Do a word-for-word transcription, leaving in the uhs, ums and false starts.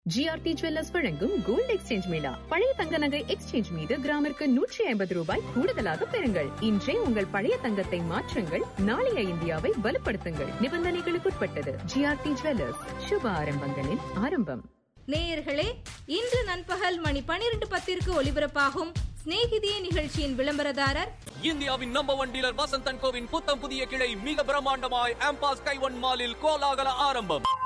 GRT jewellers வழங்கும் gold exchange Mela. பழைய தங்க நகை எக்ஸ்சேஞ்ச் மீது கிராமிற்கு நூற்றி ஐம்பது ரூபாய் கூடுதலாக பெறுங்கள். இன்றே உங்கள் பழைய தங்கத்தை மாற்றுங்கள், நாளைய இந்தியாவை வலுப்படுத்துங்கள். நிபந்தனைகளுக்குட்பட்டது. ஜிஆர்டி ஜுவல்லர்ஸ், சுப ஆரம்பங்களின் ஆரம்பம். நேயர்களே, இன்று நண்பகல் மணி பனிரெண்டு பத்திற்கு ஒலிபரப்பாகும் ஸ்நேகிதியே நிகழ்ச்சியின் விளம்பரதாரர் இந்தியாவின் number one dealer Vasanth and CoWIN புத்தம் புதிய கிளை மிக பிரம்மாண்டமாய் ஆம்பாஸ் கைவன் மாலில் கோலாகல ஆரம்பம்.